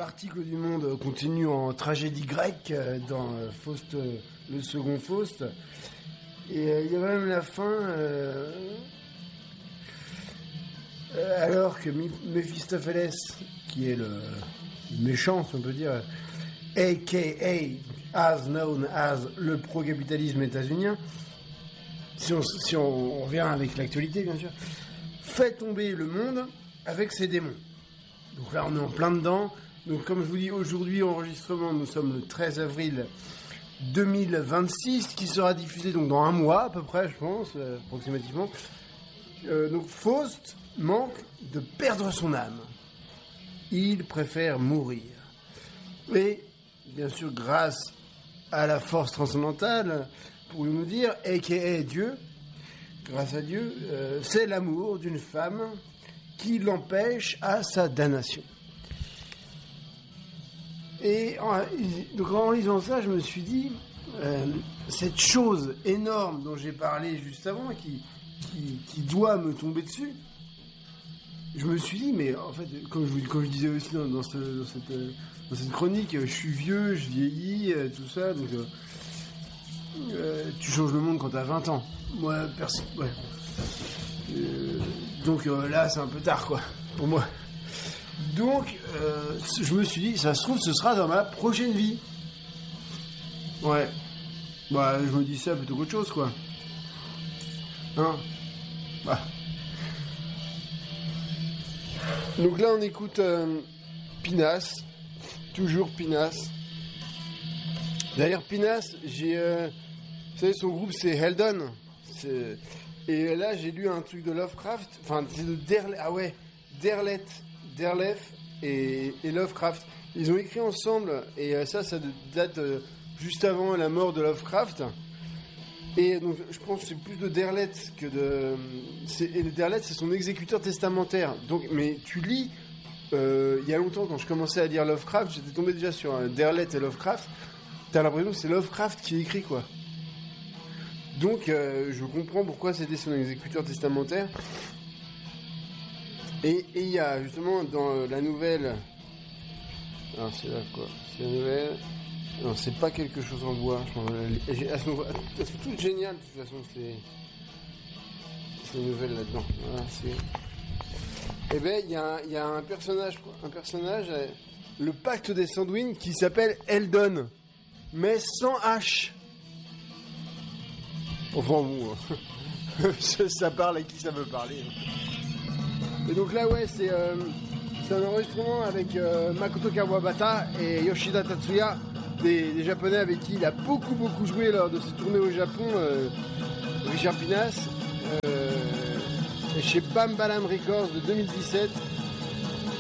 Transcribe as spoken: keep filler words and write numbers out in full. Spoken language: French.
l'article du Monde continue en tragédie grecque euh, dans euh, Faust, euh, le second Faust. Et euh, il y a même la fin, euh, euh, alors que Méphistophélès, qui est le méchant, si on peut dire, a k a as known as le pro-capitalisme états-unien, si on, si on, on revient avec l'actualité bien sûr, fait tomber le monde avec ses démons. Donc là on est en plein dedans. Donc comme je vous dis, aujourd'hui enregistrement, nous sommes le treize avril deux mille vingt-six, qui sera diffusé donc dans un mois à peu près, je pense, euh, approximativement. Euh, donc Faust manque de perdre son âme. Il préfère mourir. Et bien sûr, grâce à la force transcendantale, pourrions-nous dire, aka Dieu, grâce à Dieu, euh, c'est l'amour d'une femme qui l'empêche à sa damnation. Et en, donc en lisant ça, je me suis dit, euh, cette chose énorme dont j'ai parlé juste avant, qui, qui, qui doit me tomber dessus, je me suis dit, mais en fait, comme je, comme je disais aussi dans, dans, ce, dans, cette, dans cette chronique, je suis vieux, je vieillis, tout ça, donc euh, euh, tu changes le monde quand t'as vingt ans. Moi, perso, ouais. Euh, donc euh, là, c'est un peu tard, quoi, pour moi. Donc, euh, je me suis dit, ça se trouve, ce sera dans ma prochaine vie. Ouais. Bah, je me dis ça plutôt qu'autre chose, quoi. Hein? Bah. Donc là, on écoute euh, Pinas. Toujours Pinas. D'ailleurs, Pinas, j'ai... Euh, vous savez, son groupe, c'est Heldon. C'est, et là, j'ai lu un truc de Lovecraft. Enfin, c'est de Derlet. Ah ouais, Derlet. Derleth et, et Lovecraft. Ils ont écrit ensemble, et euh, ça, ça date euh, juste avant la mort de Lovecraft. Et donc, je pense que c'est plus de Derleth que de... C'est, et Derleth, c'est son exécuteur testamentaire. Donc, mais tu lis... Euh, il y a longtemps, quand je commençais à lire Lovecraft, j'étais tombé déjà sur un Derleth et Lovecraft. T'as l'impression que c'est Lovecraft qui écrit, quoi. Donc, euh, je comprends pourquoi c'était son exécuteur testamentaire. Et il y a justement dans euh, la nouvelle... Alors c'est là quoi, c'est la nouvelle... Non, c'est pas quelque chose en bois. Je pense, elles sont, elles sont toutes géniales de toute façon, c'est... C'est une nouvelle là-dedans. Voilà, c'est... Et ben il y a, y a un personnage, un personnage, euh, le pacte des Sanduines, qui s'appelle Heldon, mais sans H. Enfin bon, ça parle à qui ça veut parler. Et donc là, ouais, c'est, euh, c'est un enregistrement avec euh, Makoto Kawabata et Yoshida Tatsuya, des, des Japonais avec qui il a beaucoup, beaucoup joué lors de ses tournées au Japon, euh, Richard Pinas, euh, chez Bam Balam Records de deux mille dix-sept.